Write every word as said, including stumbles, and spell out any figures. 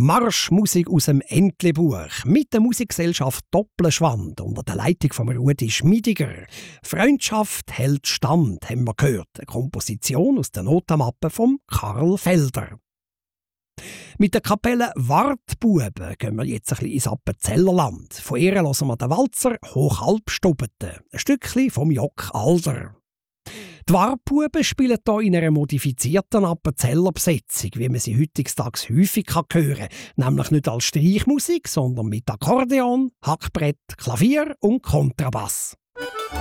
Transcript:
Marschmusik aus dem Entlebuch mit der Musikgesellschaft Doppelschwand unter der Leitung von Rudi Schmidiger. «Freundschaft hält stand», haben wir gehört. Eine Komposition aus der Notenmappe von Karl Felder. Mit der Kapelle Wartbuben gehen wir jetzt ein bisschen ins Appenzellerland. Von ihr hören wir den Walzer «Hochhalbstubete», ein Stückchen vom Jock Alder. Die Wartbuben spielen hier in einer modifizierten Appenzeller-Besetzung, wie man sie heutzutage häufig hören kann. Nämlich nicht als Streichmusik, sondern mit Akkordeon, Hackbrett, Klavier und Kontrabass.